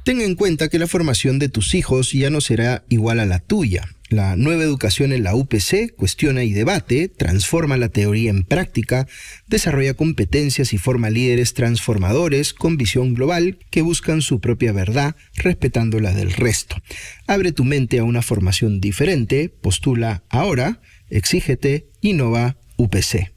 Ten en cuenta que la formación de tus hijos ya no será igual a la tuya. La nueva educación en la UPC cuestiona y debate, transforma la teoría en práctica, desarrolla competencias y forma líderes transformadores con visión global que buscan su propia verdad, respetando la del resto. Abre tu mente a una formación diferente, postula ahora, exígete, innova UPC.